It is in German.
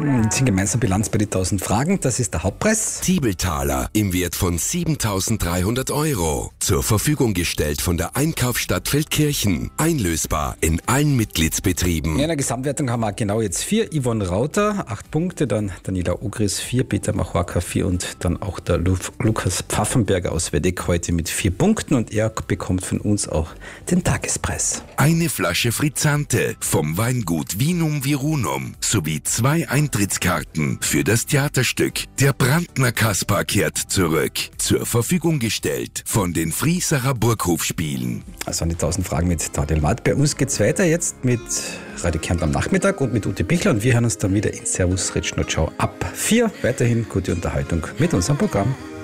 Wir ziehen gemeinsam Bilanz bei die 1000 Fragen. Das ist der Hauptpreis. Tiebeltaler im Wert von 7.300 €. Zur Verfügung gestellt von der Einkaufsstadt Feldkirchen. Einlösbar in allen Mitgliedsbetrieben. In der Gesamtwertung haben wir genau jetzt 4. Yvonne Rauter, 8 Punkte, dann Daniela Ogris 4, Peter Machorka 4 und dann auch der Lukas Pfaffenberger aus Wedeck heute mit 4 Punkten und er bekommt von uns auch den Tagespreis. Eine Flasche Frizzante vom Weingut Vinum Virunum sowie 2 Eintrittskarten für das Theaterstück Der Brandner Kaspar kehrt zurück. Zur Verfügung gestellt von den Friesacher Burghofspielen. Also an die 1000 Fragen mit Daniel Matt. Bei uns geht's weiter jetzt mit Radio Kärnten am Nachmittag und mit Ute Bichler und wir hören uns dann wieder in Servus, Ritsch, Ciao ab 4. Weiterhin gute Unterhaltung mit unserem Programm.